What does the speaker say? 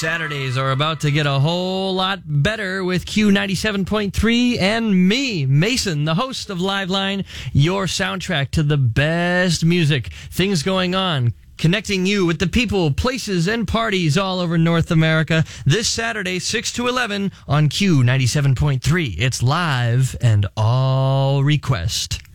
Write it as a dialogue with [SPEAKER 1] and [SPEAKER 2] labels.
[SPEAKER 1] Saturdays are about to get a whole lot better with Q97.3 and me, Mason, the host of Liveline, your soundtrack to the best music, things going on, connecting you with the people, places, and parties all over North America. This Saturday, 6 to 11 on Q97.3. It's live and all request.